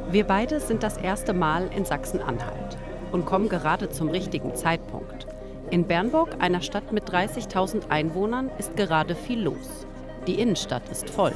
Wir beide sind das erste Mal in Sachsen-Anhalt und kommen gerade zum richtigen Zeitpunkt. In Bernburg, einer Stadt mit 30.000 Einwohnern, ist gerade viel los. Die Innenstadt ist voll.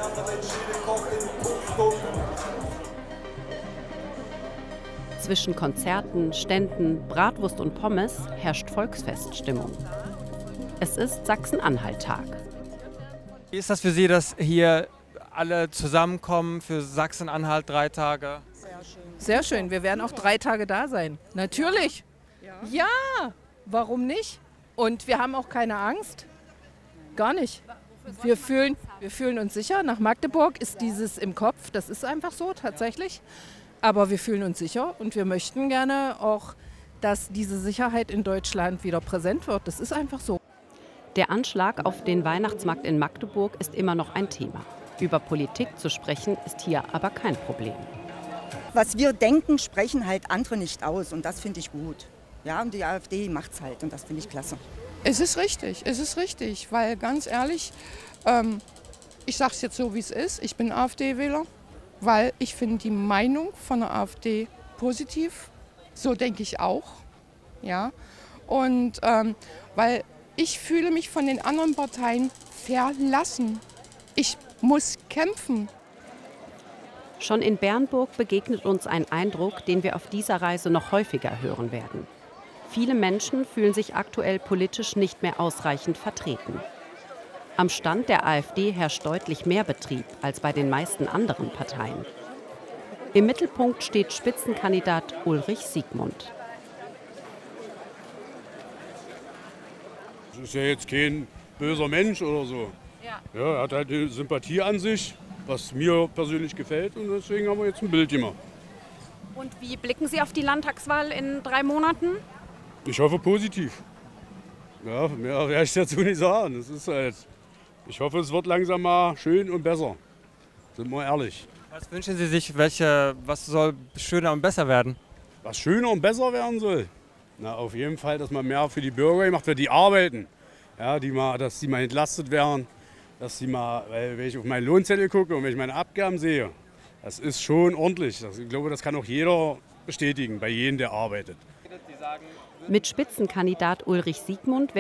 Zwischen Konzerten, Ständen, Bratwurst und Pommes herrscht Volksfeststimmung. Es ist Sachsen-Anhalt-Tag. Wie ist das für Sie, dass hier alle zusammenkommen für Sachsen-Anhalt 3 Tage? Sehr schön, wir werden auch 3 Tage da sein. Natürlich. Ja, warum nicht? Und wir haben auch keine Angst. Gar nicht. Wir fühlen uns sicher. Nach Magdeburg ist dieses im Kopf, das ist einfach so tatsächlich. Aber wir fühlen uns sicher und wir möchten gerne auch, dass diese Sicherheit in Deutschland wieder präsent wird. Das ist einfach so. Der Anschlag auf den Weihnachtsmarkt in Magdeburg ist immer noch ein Thema. Über Politik zu sprechen, ist hier aber kein Problem. Was wir denken, sprechen halt andere nicht aus und das finde ich gut. Ja, und die AfD macht's halt und das finde ich klasse. Es ist richtig, weil ganz ehrlich, ich sage es jetzt so, wie es ist, ich bin AfD-Wähler, weil ich finde die Meinung von der AfD positiv, so denke ich auch, ja, und weil ich fühle mich von den anderen Parteien verlassen. Ich muss kämpfen. Schon in Bernburg begegnet uns ein Eindruck, den wir auf dieser Reise noch häufiger hören werden. Viele Menschen fühlen sich aktuell politisch nicht mehr ausreichend vertreten. Am Stand der AfD herrscht deutlich mehr Betrieb als bei den meisten anderen Parteien. Im Mittelpunkt steht Spitzenkandidat Ulrich Siegmund. Das ist ja jetzt kein böser Mensch oder so. Ja, er hat halt eine Sympathie an sich, was mir persönlich gefällt und deswegen haben wir jetzt ein Bild gemacht. Und wie blicken Sie auf die Landtagswahl in 3 Monaten? Ich hoffe positiv. Ja, mehr werde ich dazu nicht sagen. Das ist halt, ich hoffe, es wird langsam mal schön und besser. Sind wir ehrlich. Was wünschen Sie sich, was soll schöner und besser werden? Was schöner und besser werden soll? Na, auf jeden Fall, dass man mehr für die Bürger macht, für die arbeiten. Ja, dass die mal entlastet werden, dass die mal, weil wenn ich auf meinen Lohnzettel gucke und wenn ich meine Abgaben sehe, das ist schon ordentlich. Ich glaube, das kann auch jeder bestätigen, bei jedem, der arbeitet. Mit Spitzenkandidat Ulrich Siegmund